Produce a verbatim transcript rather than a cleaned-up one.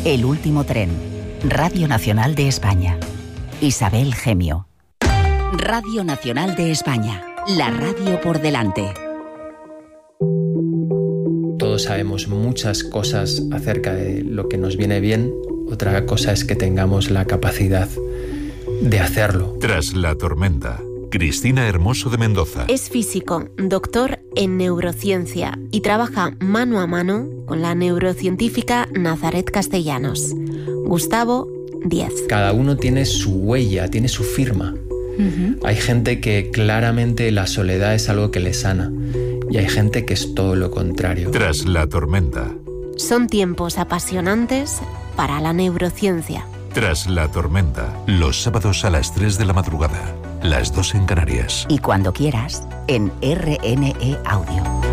El último tren. Radio Nacional de España. Isabel Gemio. Radio Nacional de España. La radio por delante. Todos sabemos muchas cosas acerca de lo que nos viene bien. Otra cosa es que tengamos la capacidad de hacerlo. Tras la tormenta. Cristina Hermoso de Mendoza. Es físico, doctor en neurociencia y trabaja mano a mano con la neurocientífica Nazaret Castellanos. Gustavo, diez. Cada uno tiene su huella, tiene su firma. Uh-huh. Hay gente que claramente la soledad es algo que le sana y hay gente que es todo lo contrario. Tras la tormenta. Son tiempos apasionantes para la neurociencia. Tras la tormenta. Los sábados a las tres de la madrugada. Las dos en Canarias. Y cuando quieras, en R N E Audio.